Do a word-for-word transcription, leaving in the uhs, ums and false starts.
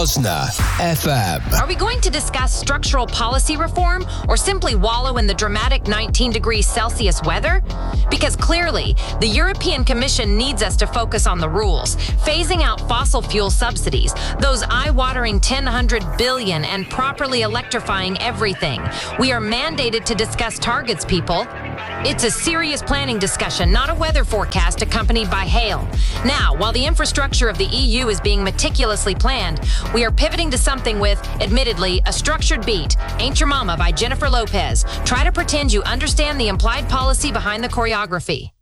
Osna F M. Are we going to discuss structural policy reform or simply wallow in the dramatic nineteen degrees Celsius weather? Because clearly, the European Commission needs us to focus on the rules, phasing out fossil fuel subsidies, those eye-watering ten hundred billion and properly electrifying everything. We are mandated to discuss targets, people. It's a serious planning discussion, not a weather forecast accompanied by hail. Now, while the infrastructure of the E U is being meticulously planned, we are pivoting to something with, admittedly, a structured beat. Ain't Your Mama by Jennifer Lopez. Try to pretend you understand the implied policy behind the choreography.